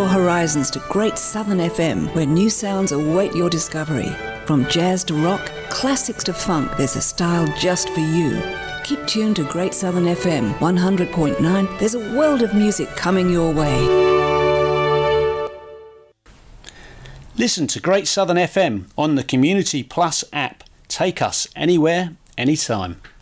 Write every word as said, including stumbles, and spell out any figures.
your horizons to Great Southern F M, where new sounds await your discovery. From jazz to rock, classics to funk, there's a style just for you. Keep tuned to Great Southern F M one hundred point nine. There's a world of music coming your way. Listen to Great Southern F M on the Community Plus app. Take us anywhere, anytime.